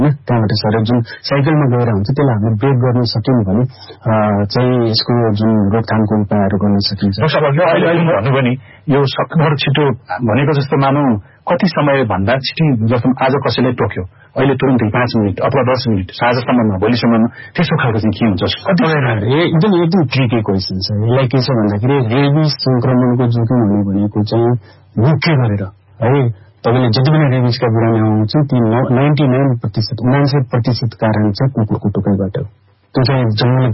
त्यहाँबाट सरेर जुन साइकलमा गएर हुन्छ त्यसलाई हामीले ब्रेक गर्न सक्यौं भने चाहिँ यसको जुन रोकथामको उपायहरू गर्न सकिन्छ। अहिले भन्नुभयो नि यो सक्दो छिटो भनेको जस्तो मानौ कति समय भन्दा छिटो जस्तो आज कसैले टोक्यो अहिले तुरुन्तै 5 मिनेट अथवा 10 मिनेट साँझसम्ममा भोलिसम्ममा त्यसो खालको चाहिँ के हुन्छ? एकदम ट्रिकी क्वेसन छ। यसलाई के छ भन्दाखेरि रेबिस संक्रमणको जोखिम हुने भनेको चाहिँ मुख्य गरेर है तपाईले जति पनि रेबिसका बिरामी आउँछ ती 99% कारण चाहिँ कुकुरको टोकाइबाट त्यो चाहिँ जङ्गली